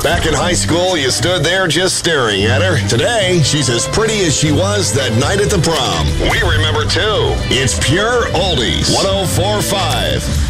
Back in high school, you stood there just staring at her. Today, she's as pretty as she was that night at the prom. We remember too. It's Pure Oldies 104.5.